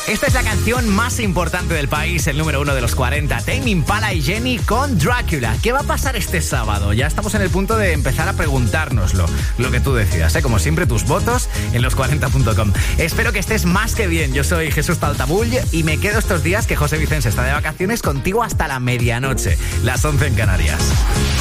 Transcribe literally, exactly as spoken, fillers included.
Esta es la canción más importante del país, el número uno de los cuarenta. Tame Impala y Jenny con Drácula. ¿Qué va a pasar este sábado? Ya estamos en el punto de empezar a preguntárnoslo. Lo que tú decidas, ¿eh? Como siempre, tus votos en los cuarenta punto com. Espero que estés más que bien. Yo soy Jesús Taltabull y me quedo estos días que José Vicens está de vacaciones contigo hasta la medianoche, las once en Canarias.